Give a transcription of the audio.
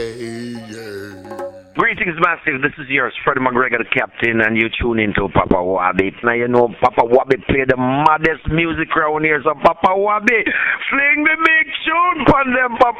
Greetings, massive. This is yours, Freddie McGregor, the captain, and you tune into Papa Wabi. Now you know Papa Wabi play the maddest music around here, so Papa Wabi, fling the big tune on them, Papa